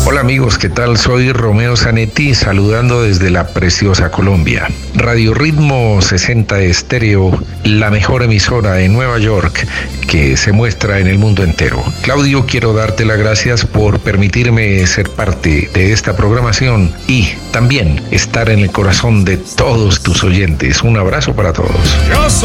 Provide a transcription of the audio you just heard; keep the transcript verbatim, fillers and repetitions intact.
Hola amigos, ¿qué tal? Soy Romeo Zanetti, saludando desde la preciosa Colombia. Radio Ritmo sesenta Estéreo, la mejor emisora de Nueva York que se muestra en el mundo entero. Claudio, quiero darte las gracias por permitirme ser parte de esta programación y también estar en el corazón de todos tus oyentes. Un abrazo para todos.